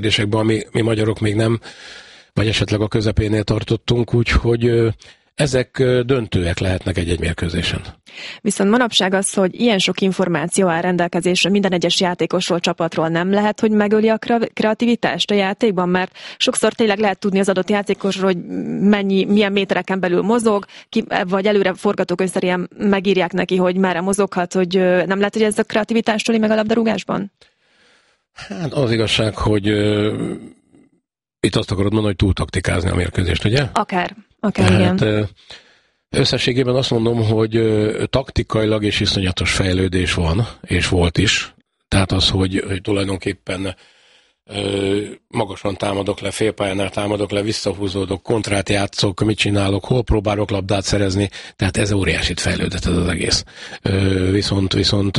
ami mi magyarok még nem, vagy esetleg a közepénél tartottunk, úgyhogy ezek döntőek lehetnek egy-egy mérkőzésen. Viszont manapság az, hogy ilyen sok információ áll rendelkezésre minden egyes játékosról, csapatról, nem lehet, hogy megöli a kreativitást a játékban, mert sokszor tényleg lehet tudni az adott játékosról, hogy milyen métereken belül mozog, vagy előre forgatókönyvszerűen megírják neki, hogy merre mozoghat, hogy nem lehet, hogy ez a kreativitást öli meg a labdarúgásban? Hát az igazság, hogy itt azt akarod mondani, hogy túl taktikázni a mérkőzést, ugye? Akár igen. Összességében azt mondom, hogy taktikailag és iszonyatos fejlődés van, és volt is. Tehát az, hogy tulajdonképpen magasan támadok le, félpályánál támadok le, visszahúzódok, kontrát játszok, mit csinálok, hol próbálok labdát szerezni, tehát ez óriásit fejlődött ez az egész. Viszont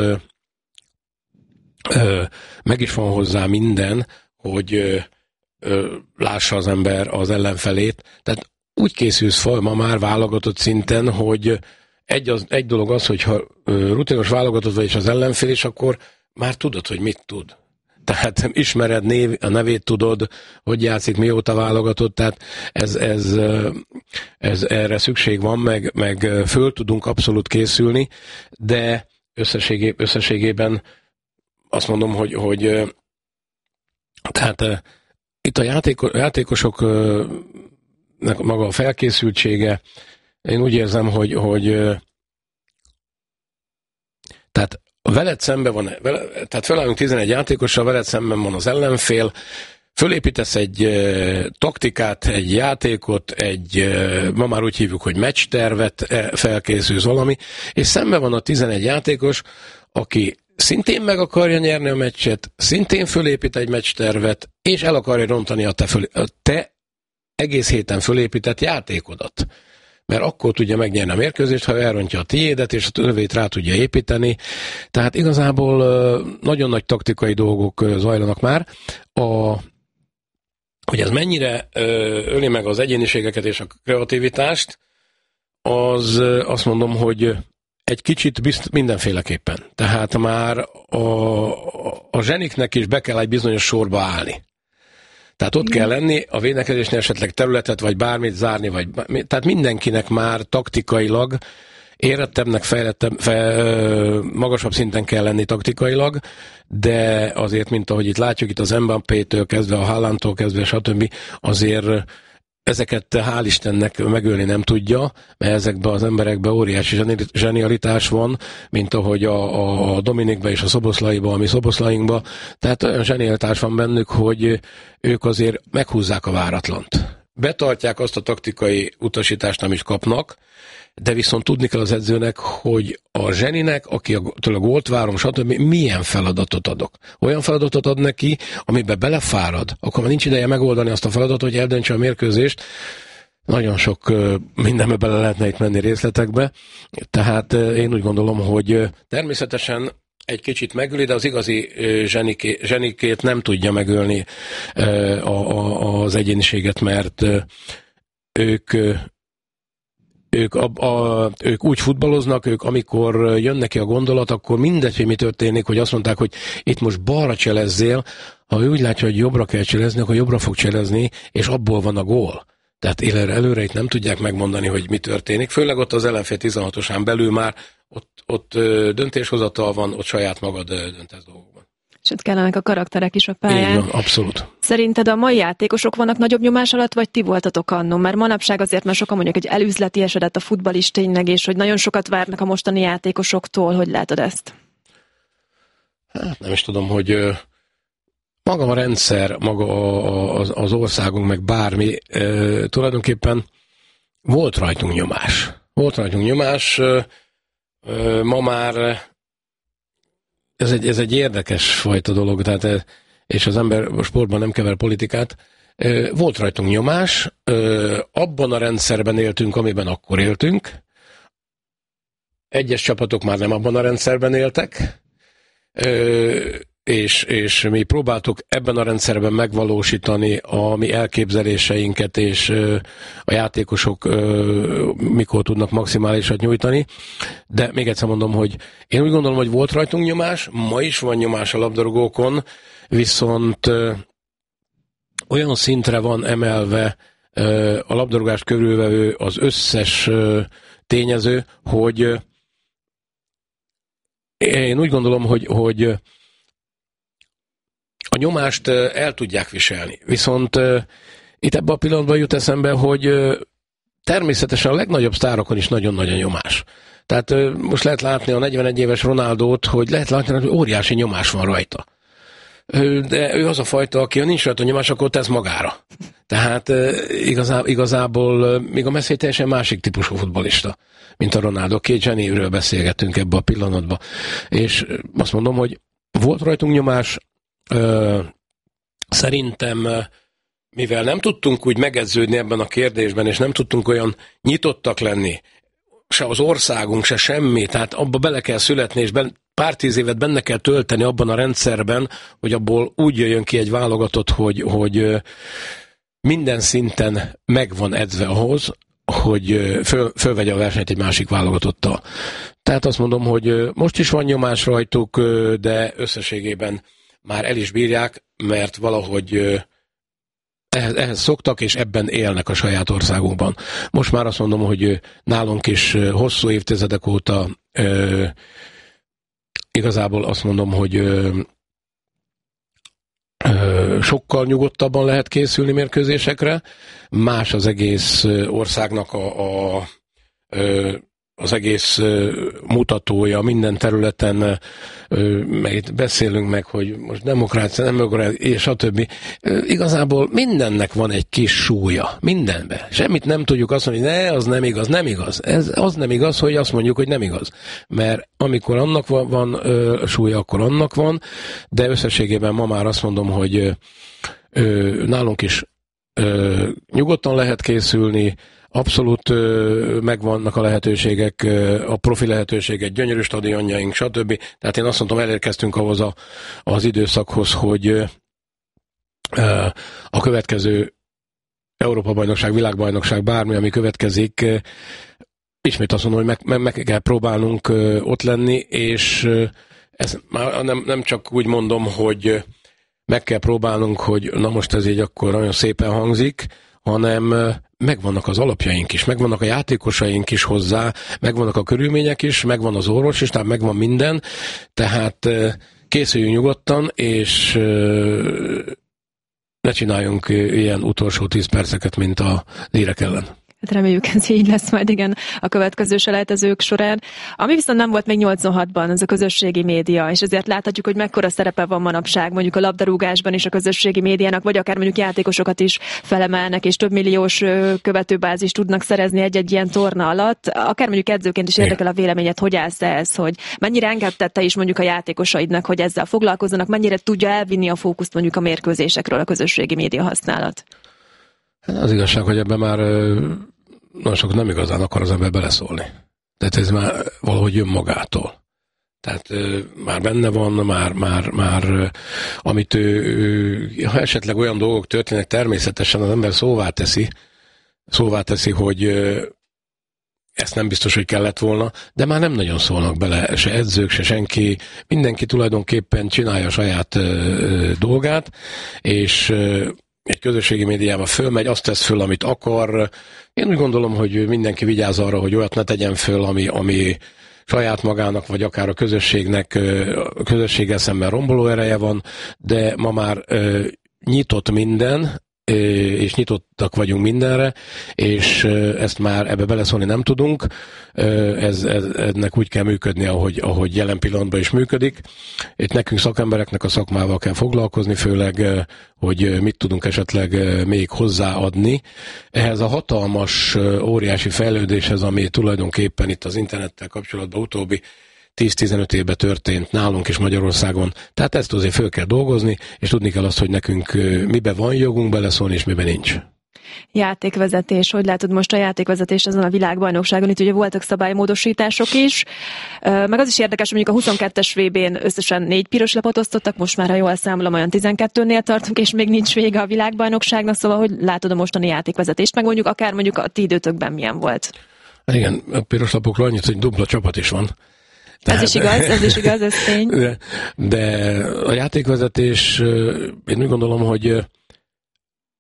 meg is van hozzá minden, hogy lássa az ember az ellenfelét. Tehát úgy készülsz fel ma már válogatott szinten, hogy egy dolog az, hogyha rutinos válogatott vagy és az ellenfél, és akkor már tudod, hogy mit tud. Tehát ismered a nevét tudod, hogy játszik, mióta válogatott, tehát ez erre szükség van, meg föl tudunk abszolút készülni, de összességében azt mondom, hogy tehát itt a játékosok maga a felkészültsége, én úgy érzem, hogy tehát veled szemben van, tehát felállunk 11 játékossal, veled szemben van az ellenfél, fölépítesz egy taktikát, egy játékot, ma már úgy hívjuk, hogy meccstervet, felkészülsz valami, és szemben van a 11 játékos, aki szintén meg akarja nyerni a meccset, szintén fölépít egy meccstervet, és el akarja rontani a te egész héten fölépített játékodat. Mert akkor tudja megnyerni a mérkőzést, ha elrontja a tiédet, és a tövét rá tudja építeni. Tehát igazából nagyon nagy taktikai dolgok zajlanak már. Hogy ez mennyire öli meg az egyéniségeket és a kreativitást, azt mondom, hogy egy kicsit mindenféleképpen. Tehát már a zseniknek is be kell egy bizonyos sorba állni. Tehát ott kell lenni, a védekezésnél esetleg területet, vagy bármit zárni, tehát mindenkinek már taktikailag érettebbnek, magasabb szinten kell lenni taktikailag, de azért, mint ahogy itt látjuk, itt az Mbappétől kezdve, a Haalandtól kezdve, stb. Azért ezeket hál' Istennek megölni nem tudja, mert ezekben az emberekben óriási zsenialitás van, mint ahogy a Dominikban és a Szoboszlaiban, a mi Szoboszlainkban. Tehát olyan zsenialitás van bennük, hogy ők azért meghúzzák a váratlant. Betartják azt a taktikai utasítást, amit kapnak, de viszont tudni kell az edzőnek, hogy a zseninek, aki tőle gólt várom, stb. Milyen feladatot adok. Olyan feladatot ad neki, amiben belefárad, akkor már nincs ideje megoldani azt a feladatot, hogy eldöntse a mérkőzést. Nagyon sok mindenbe bele lehetne itt menni részletekbe. Tehát én úgy gondolom, hogy természetesen egy kicsit megöli, de az igazi zsenikét nem tudja megölni az egyéniséget, mert ők úgy futballoznak, ők amikor jön neki a gondolat, akkor mindegy, hogy mi történik, hogy azt mondták, hogy itt most balra cselezzél, ha ő úgy látja, hogy jobbra kell cselezni, akkor jobbra fog cselezni, és abból van a gól. Tehát előre itt nem tudják megmondani, hogy mi történik. Főleg ott az ellenfél 16-osán belül már ott döntéshozatal van, ott saját magad döntesz dolgokban. És ott kellenek a karakterek is a pályán. Igen, abszolút. Szerinted a mai játékosok vannak nagyobb nyomás alatt, vagy ti voltatok annó? Mert manapság azért, mert sokan mondják, hogy elüzleti esedett a futball is tényleg, és hogy nagyon sokat várnak a mostani játékosoktól. Hogy látod ezt? Hát nem is tudom, hogy maga a rendszer, maga az országunk, meg bármi, tulajdonképpen volt rajtunk nyomás. Ma már ez egy érdekes fajta dolog, tehát, és az ember a sportban nem kever politikát. Volt rajtunk nyomás, abban a rendszerben éltünk, amiben akkor éltünk. Egyes csapatok már nem abban a rendszerben éltek, és mi próbáltuk ebben a rendszerben megvalósítani a mi elképzeléseinket, és a játékosok mikor tudnak maximálisat nyújtani. De még egyszer mondom, hogy én úgy gondolom, hogy volt rajtunk nyomás, ma is van nyomás a labdarúgókon, viszont olyan szintre van emelve a labdarúgást körülvevő az összes tényező, hogy én úgy gondolom, hogy a nyomást el tudják viselni. Viszont itt ebben a pillanatban jut eszembe, hogy természetesen a legnagyobb sztárokon is nagyon nagy a nyomás. Tehát most lehet látni a 41 éves Ronaldót, hogy lehet látni, hogy óriási nyomás van rajta. De ő az a fajta, aki ha nincs rajta nyomás, akkor tesz magára. Tehát igazából még a Messi teljesen másik típusú futballista, mint a Ronaldo. Két zsenéről beszélgetünk ebbe a pillanatban. És azt mondom, hogy volt rajtunk nyomás, szerintem mivel nem tudtunk úgy megedződni ebben a kérdésben, és nem tudtunk olyan nyitottak lenni, se az országunk, se semmi, tehát abba bele kell születni, és pár 10 évet benne kell tölteni abban a rendszerben, hogy abból úgy jöjjön ki egy válogatott, hogy minden szinten megvan edzve ahhoz, hogy fölvegye a versenyt egy másik válogatottal. Tehát azt mondom, hogy most is van nyomás rajtuk, de összességében már el is bírják, mert valahogy ehhez szoktak, és ebben élnek a saját országunkban. Most már azt mondom, hogy nálunk is hosszú évtizedek óta igazából azt mondom, hogy sokkal nyugodtabban lehet készülni mérkőzésekre. Más az egész országnak az egész mutatója minden területen, mert beszélünk meg, hogy most demokrácia, nem demokrácia, és stb. Igazából mindennek van egy kis súlya, mindenben. Semmit nem tudjuk azt mondani, hogy ne, az nem igaz, nem igaz. Az nem igaz, hogy azt mondjuk, hogy nem igaz. Mert amikor annak van súlya, akkor annak van, de összességében ma már azt mondom, hogy nálunk is nyugodtan lehet készülni, abszolút megvannak a lehetőségek, a profi lehetőségek, gyönyörű stadionjaink, stb. Tehát én azt mondom, elérkeztünk ahhoz az időszakhoz, hogy a következő Európa-bajnokság, világbajnokság, bármi, ami következik, ismét azt mondom, hogy meg kell próbálnunk ott lenni, és ez már nem csak úgy mondom, hogy meg kell próbálnunk, hogy na most ez így akkor nagyon szépen hangzik, hanem megvannak az alapjaink is, megvannak a játékosaink is hozzá, megvannak a körülmények is, megvan az orvos is, tehát megvan minden, tehát készüljünk nyugodtan, és ne csináljunk ilyen utolsó 10 perceket, mint a Lírek ellen. Hát reméljük, ez így lesz majd, igen, a következő selejtezők során. Ami viszont nem volt még 86-ban, az a közösségi média, és ezért láthatjuk, hogy mekkora szerepe van manapság mondjuk a labdarúgásban és a közösségi médiának, vagy akár mondjuk játékosokat is felemelnek, és több milliós követőbázist tudnak szerezni egy-egy ilyen torna alatt. Akár mondjuk edzőként is érdekel a véleményed, hogy állsz ehhez, hogy mennyire engedtette is mondjuk a játékosaidnak, hogy ezzel foglalkozzanak, mennyire tudja elvinni a fókuszt mondjuk a mérkőzésekről a közösségi média használat? Az igazság, hogy ebben már nagyon sok nem igazán akar az ember beleszólni. Tehát ez már valahogy jön magától. Tehát már benne van, már amit ha esetleg olyan dolgok történnek, természetesen az ember szóvá teszi, hogy ezt nem biztos, hogy kellett volna, de már nem nagyon szólnak bele, se edzők, se senki. Mindenki tulajdonképpen csinálja a saját dolgát, és egy közösségi médiában fölmegy, azt tesz föl, amit akar. Én úgy gondolom, hogy mindenki vigyáz arra, hogy olyat ne tegyen föl, ami saját magának, vagy akár a közösségnek, a közösséggel szemben romboló ereje van, de ma már nyitott minden, és nyitottak vagyunk mindenre, és ezt már ebbe beleszólni nem tudunk. Ennek úgy kell működni, ahogy jelen pillanatban is működik. Itt nekünk szakembereknek a szakmával kell foglalkozni, főleg, hogy mit tudunk esetleg még hozzáadni. Ehhez a hatalmas, óriási fejlődéshez, ami tulajdonképpen itt az internettel kapcsolatban utóbbi 10-15 évben történt nálunk is Magyarországon. Tehát ezt azért föl kell dolgozni, és tudni kell azt, hogy nekünk miben van jogunk beleszólni, és miben nincs. Játékvezetés. Hogy látod most a játékvezetést azon a világbajnokságon? Itt ugye voltak szabálymódosítások is. Meg az is érdekes, hogy mondjuk a 22-es VB-n összesen 4 piros lapot osztottak, most már, ha jól számolom, olyan 12-nél tartunk, és még nincs vége a világbajnokságnak, szóval hogy látod a mostani játékvezetést, meg mondjuk akár mondjuk a ti időtökben milyen volt? Igen, a piros lapokról annyit, hogy dupla csapat is van. Tehát, ez is igaz, ez tény. De a játékvezetés, én úgy gondolom, hogy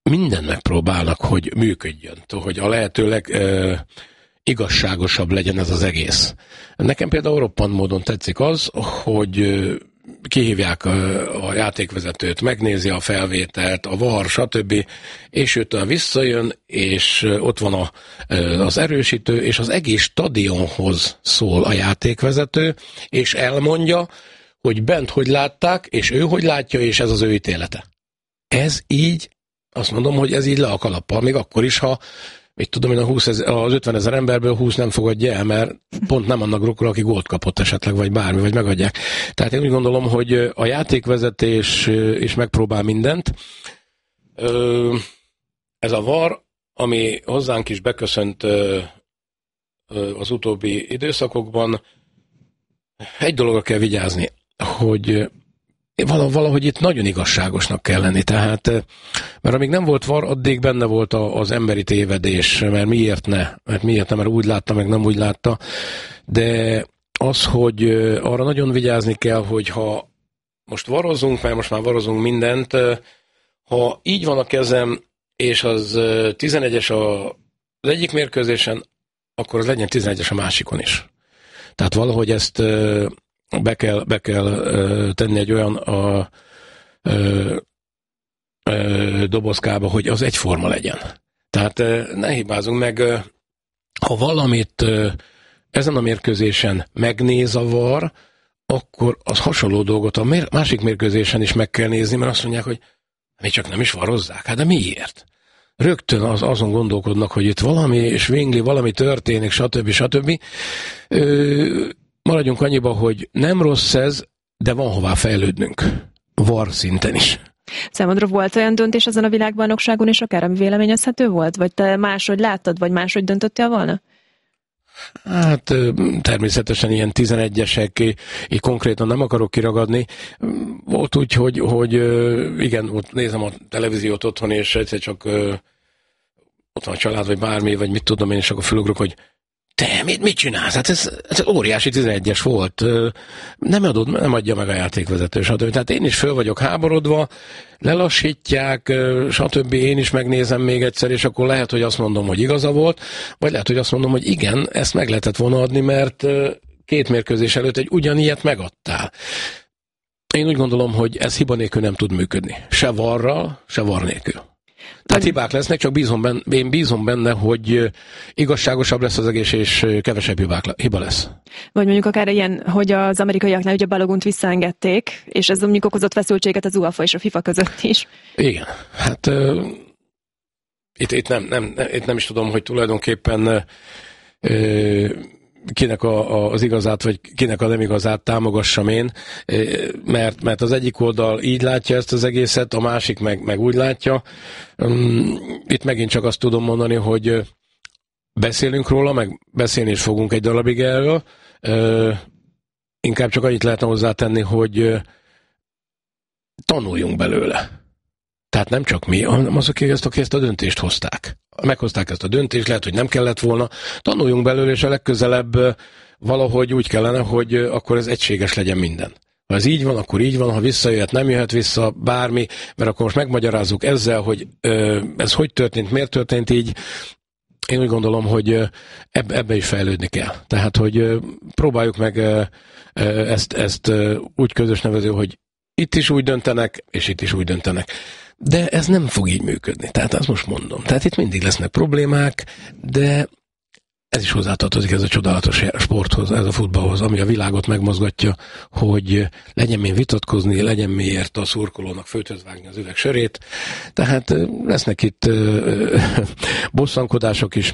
mindent megpróbálnak, hogy működjön, hogy a lehetőleg igazságosabb legyen ez az egész. Nekem például roppant módon tetszik az, hogy kihívják a játékvezetőt, megnézi a felvételt, a VAR, stb. És őtől visszajön, és ott van az erősítő, és az egész stadionhoz szól a játékvezető, és elmondja, hogy bent hogy látták, és ő hogy látja, és ez az ő ítélete. Ez így, azt mondom, hogy ez így le a kalappal, még akkor is, ha mit tudom én, az 50 000 emberből 20 nem fogadja el, mert pont nem annak drukkol, aki gólt kapott esetleg, vagy bármi, vagy megadják. Tehát én úgy gondolom, hogy a játékvezetés is megpróbál mindent. Ez a VAR, ami hozzánk is beköszönt az utóbbi időszakokban, egy dologra kell vigyázni, hogy valahogy itt nagyon igazságosnak kell lenni, tehát, mert amíg nem volt VAR, addig benne volt az emberi tévedés, mert miért ne, mert úgy látta, meg nem úgy látta, de az, hogy arra nagyon vigyázni kell, hogy ha most varozunk, mert most már varozunk mindent, ha így van a kezem, és az 11-es az egyik mérkőzésen, akkor az legyen 11-es a másikon is. Tehát valahogy ezt be kell tenni egy olyan dobozkába, hogy az egyforma legyen. Tehát ne hibázunk meg, ha valamit ezen a mérkőzésen megnéz a VAR, akkor az hasonló dolgot a másik mérkőzésen is meg kell nézni, mert azt mondják, hogy mi csak nem is varozzák. Hát de miért? Rögtön azon gondolkodnak, hogy itt valami és vingli, valami történik, stb. Maradjunk annyiba, hogy nem rossz ez, de van hová fejlődnünk. VAR szinten is. Számodra volt olyan döntés ezen a világbajnokságon, és akár ami véleményezhető volt? Vagy te máshogy láttad, vagy máshogy döntöttél volna? Hát természetesen ilyen 11-esek, így konkrétan nem akarok kiragadni. Volt úgy, hogy igen, ott nézem a televíziót otthon, és egyszer csak ott van a család, vagy bármi, vagy mit tudom én, és akkor felugrok, hogy te, mit csinálsz? Hát ez óriási 11-es volt. Nem adja meg a játékvezető, stb. Tehát én is föl vagyok háborodva, lelassítják, stb. Én is megnézem még egyszer, és akkor lehet, hogy azt mondom, hogy igaza volt, vagy lehet, hogy azt mondom, hogy igen, ezt meg lehetett volna adni, mert 2 mérkőzés előtt egy ugyanilyet megadtál. Én úgy gondolom, hogy ez hiba nélkül nem tud működni. Se VAR-ral, se VAR nélkül. Tehát hibák lesznek, csak én bízom benne, hogy igazságosabb lesz az egész, és kevesebb hiba lesz. Vagy mondjuk akár ilyen, hogy az amerikaiaknál ugye Baloghunt visszaengedték, és ez mondjuk okozott feszültséget az UEFA és a FIFA között is. Igen, hát itt nem is tudom, hogy tulajdonképpen kinek az igazát, vagy kinek a nem igazát támogassam én, mert az egyik oldal így látja ezt az egészet, a másik meg úgy látja. Itt megint csak azt tudom mondani, hogy beszélünk róla, meg beszélni is fogunk egy darabig erről. Inkább csak annyit lehetne hozzátenni, hogy tanuljunk belőle. Tehát nem csak mi, hanem azok, akik ezt a döntést hozták. Meghozták ezt a döntést, lehet, hogy nem kellett volna. Tanuljunk belőle, és a legközelebb valahogy úgy kellene, hogy akkor ez egységes legyen minden. Ha ez így van, akkor így van, ha visszajöhet, nem jöhet vissza, bármi, mert akkor most megmagyarázzuk ezzel, hogy ez hogy történt, miért történt így. Én úgy gondolom, hogy ebbe is fejlődni kell. Tehát, hogy próbáljuk meg ezt úgy közös nevező, hogy itt is úgy döntenek, és itt is úgy döntenek. De ez nem fog így működni. Tehát azt most mondom. Tehát itt mindig lesznek problémák, de ez is hozzátartozik ez a csodálatos sporthoz, ez a futballhoz, ami a világot megmozgatja, hogy legyen miért vitatkozni, legyen miért a szurkolónak főtöz vágni az üveg sörét. Tehát lesznek itt bosszankodások is,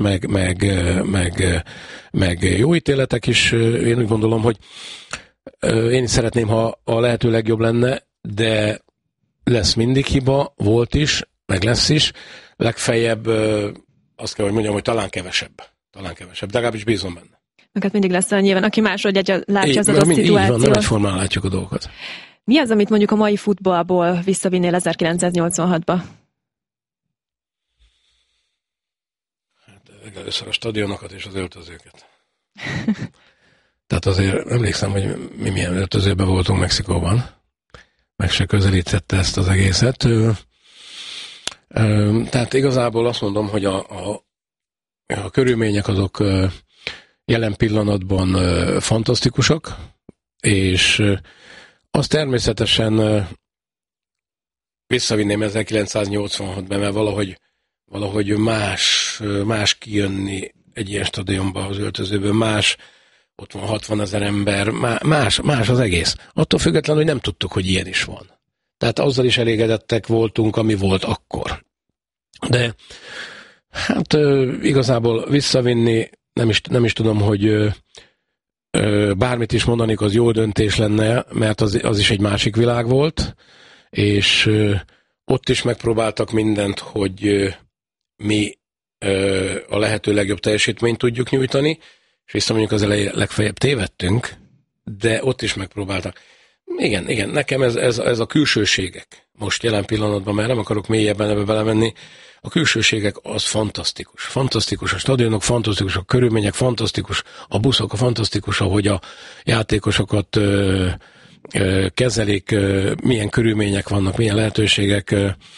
meg jó ítéletek is. Én úgy gondolom, hogy én is szeretném, ha a lehető legjobb lenne, de lesz mindig hiba, volt is, meg lesz is. Legfeljebb azt kell, hogy mondjam, hogy talán kevesebb, de legalábbis bízom benne. Meg hát mindig lesz olyan nyilván, aki máshogy látja az adott szituációt. Így van, nem egyformán látjuk a dolgokat. Mi az, amit mondjuk a mai futballból visszavinnél 1986-ba? Hát először a stadionokat és az öltözőket. Tehát azért emlékszem, hogy mi milyen öltözőben voltunk Mexikóban. Meg se közelítette ezt az egészet. Tehát igazából azt mondom, hogy a körülmények azok jelen pillanatban fantasztikusak, és azt természetesen visszavinném 1986-ban, mert valahogy más kijönni egy ilyen stadionba az öltözőből, más, ott van 60 000 ember, más az egész. Attól függetlenül, hogy nem tudtuk, hogy ilyen is van. Tehát azzal is elégedettek voltunk, ami volt akkor. De hát igazából visszavinni, nem is tudom, hogy bármit is mondanék, az jó döntés lenne, mert az is egy másik világ volt, és ott is megpróbáltak mindent, hogy mi a lehető legjobb teljesítményt tudjuk nyújtani, és visszamondjuk az legfeljebb tévedtünk, de ott is megpróbáltak. Igen, nekem ez a külsőségek most jelen pillanatban, mert nem akarok mélyebben ebbe belemenni, a külsőségek az fantasztikus. Fantasztikus a stadionok, fantasztikus a körülmények, fantasztikus a buszok, fantasztikus, ahogy a játékosokat kezelik, milyen körülmények vannak, milyen lehetőségek.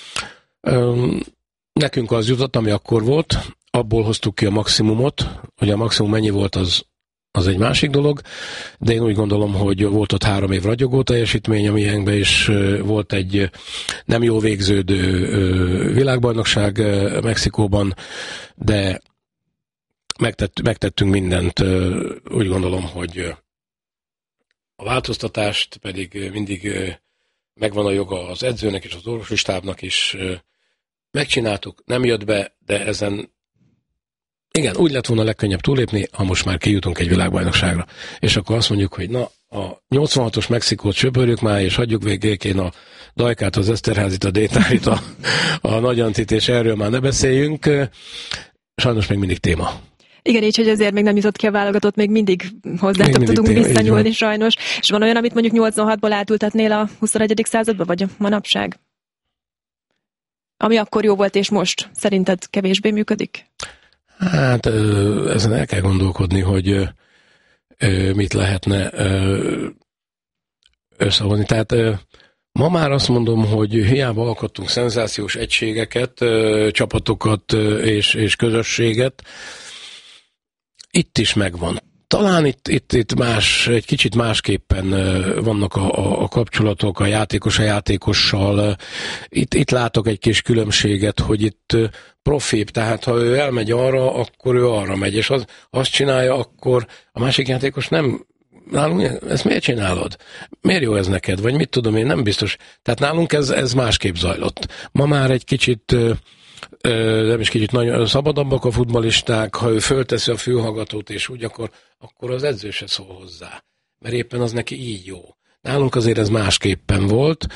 Nekünk az jutott, ami akkor volt, abból hoztuk ki a maximumot, hogy a maximum mennyi volt, az egy másik dolog, de én úgy gondolom, hogy volt ott 3 év ragyogó teljesítmény a miénkben, és volt egy nem jól végződő világbajnokság Mexikóban, de megtettünk mindent. Úgy gondolom, hogy a változtatást pedig mindig megvan a joga az edzőnek és az orvosi stábnak is. Megcsináltuk, nem jött be, de ezen igen, úgy lett volna legkönnyebb túlépni, ha most már kijutunk egy világbajnokságra. És akkor azt mondjuk, hogy na, a 86-os Mexikót söpörjük már, és hagyjuk végén a Dajkát, az Eszterházit, a Détárit, a Nagy Antit, és erről már ne beszéljünk. Sajnos még mindig téma. Igen, így, hogy ezért még nem jutott ki a válogatott, még mindig hozzátok tudunk visszanyúlni sajnos. És van olyan, amit mondjuk 86-ból átültetnél a 21. századba, vagy a manapság? Ami akkor jó volt, és most szerinted kevésbé működik? Hát ezen el kell gondolkodni, hogy mit lehetne összehozni. Tehát ma már azt mondom, hogy hiába alkottunk szenzációs egységeket, csapatokat és közösséget, itt is megvan. Talán itt más, egy kicsit másképpen vannak a kapcsolatok a játékossal. Itt látok egy kis különbséget, hogy itt profibb, tehát ha ő elmegy arra, akkor ő arra megy, és azt csinálja, akkor a másik játékos nem, nálunk ezt miért csinálod? Miért jó ez neked? Vagy mit tudom én, nem biztos. Tehát nálunk ez másképp zajlott. Ma már egy kicsit nem is kicsit nagyon szabadabbak a futballisták, ha ő fölteszi a fülhallgatót, és úgy, akkor az edző se szól hozzá. Mert éppen az neki így jó. Nálunk azért ez másképpen volt,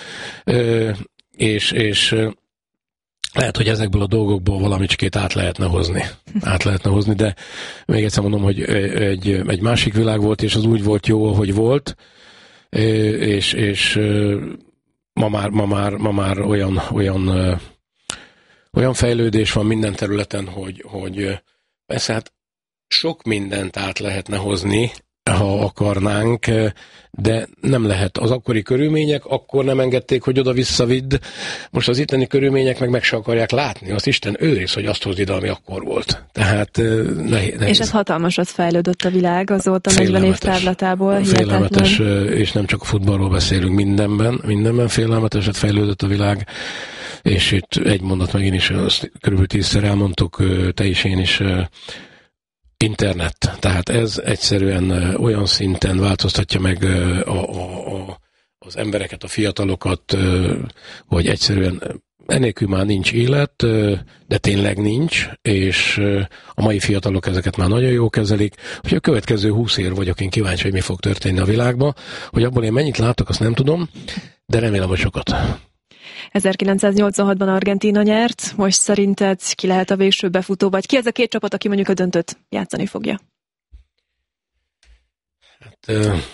és lehet, hogy ezekből a dolgokból valamicskét át lehetne hozni, de még egyszer mondom, hogy egy másik világ volt, és az úgy volt jó, ahogy volt, és ma már olyan fejlődés van minden területen, hogy persze hát sok mindent át lehetne hozni, ha akarnánk, de nem lehet. Az akkori körülmények akkor nem engedték, hogy oda-vissza vidd. Most az itteni körülmények meg se akarják látni. Az Isten őriz, hogy azt hozd ide, ami akkor volt. Tehát nehéz. És ez hatalmasat fejlődött a világ azóta 40 év távlatából. Félelmetes, és nem csak a futballról beszélünk, mindenben félelmeteset fejlődött a világ. És itt egy mondat megint is, azt körülbelül 10-szer elmondtuk, te is, én is, internet. Tehát ez egyszerűen olyan szinten változtatja meg az embereket, a fiatalokat, hogy egyszerűen enélkül már nincs élet, de tényleg nincs, és a mai fiatalok ezeket már nagyon jól kezelik. Hogy a következő 20 év vagyok én kíváncsi, hogy mi fog történni a világban, hogy abból én mennyit látok, azt nem tudom, de remélem, hogy sokat. 1986-ban Argentína nyert, most szerinted ki lehet a végső befutó, vagy ki az a 2 csapat, aki mondjuk a döntőt játszani fogja? Hát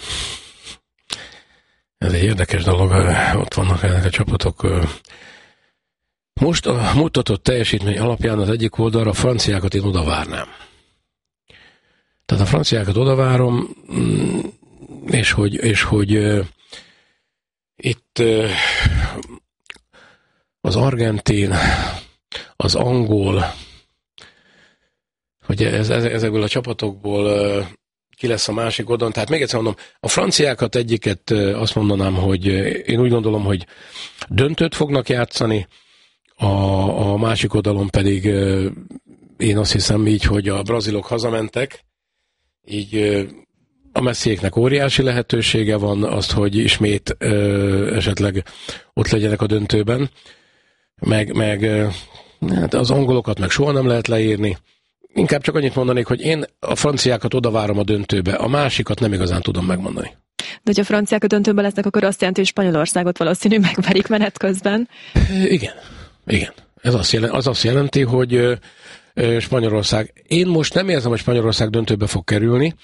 ez egy érdekes dolog, ott vannak ezek a csapatok. Most a mutatott teljesítmény alapján az egyik oldalra a franciákat én odavárnám. Tehát a franciákat odavárom, és hogy itt az argentin, az angol, hogy ezekből a csapatokból ki lesz a másik oldalon. Tehát még egyszer mondom, a franciákat egyiket azt mondanám, hogy én úgy gondolom, hogy döntőt fognak játszani, a másik oldalon pedig én azt hiszem így, hogy a brazilok hazamentek, így a Messiéknek óriási lehetősége van azt, hogy ismét esetleg ott legyenek a döntőben, meg hát az angolokat meg soha nem lehet leírni. Inkább csak annyit mondanék, hogy én a franciákat odavárom a döntőbe, a másikat nem igazán tudom megmondani. De hogyha a franciák a döntőben lesznek, akkor azt jelenti, hogy Spanyolországot valószínű megverik menet közben. Igen. Ez azt jelenti, hogy Spanyolország. Én most nem érzem, hogy Spanyolország döntőbe fog kerülni,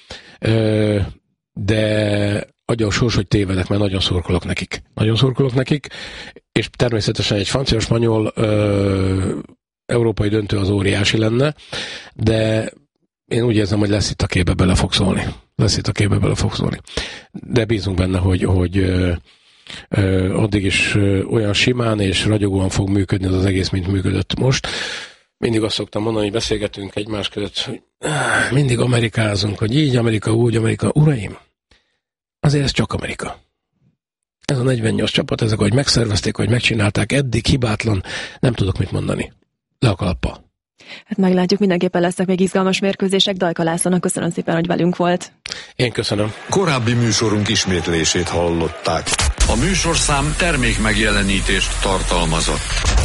de adja a sors, hogy tévedek, mert nagyon szurkolok nekik. Nagyon szurkolok nekik, és természetesen egy francia-spanyol európai döntő az óriási lenne, de én úgy érzem, hogy lesz itt a képbe bele fog szólni. De bízunk benne, hogy addig is olyan simán és ragyogóan fog működni az egész, mint működött most. Mindig azt szoktam mondani, hogy beszélgetünk egymás között, hogy mindig amerikázunk, hogy így Amerika, úgy Amerika. Uraim, azért ez csak Amerika. Ez a 48 csapat, ezek, ahogy megszervezték, ahogy megcsinálták, eddig hibátlan, nem tudok mit mondani. Le a kalappa. Hát meglátjuk, mindenképpen lesznek még izgalmas mérkőzések. Dajka Lászlónak köszönöm szépen, hogy velünk volt. Én köszönöm. Korábbi műsorunk ismétlését hallották. A műsorszám termék megjelenítést tartalmazott.